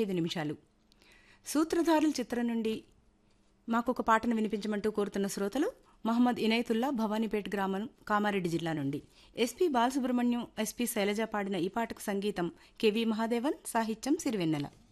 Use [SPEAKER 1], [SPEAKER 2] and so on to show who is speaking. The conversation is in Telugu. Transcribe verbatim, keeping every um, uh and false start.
[SPEAKER 1] ఐదు నిమిషాలు. సూత్రధారుల చిత్రం నుండి మాకొక పాటను వినిపించమంటూ కోరుతున్న శ్రోతలు మహమ్మద్ ఇనయతుల్లా, భవానీపేట్ గ్రామం, కామారెడ్డి జిల్లా నుండి. ఎస్పీ బాలసుబ్రహ్మణ్యం, ఎస్పీ శైలజ పాడిన ఈ పాటకు సంగీతం కెవి మహాదేవన్, సాహిత్యం సిరివెన్నెల.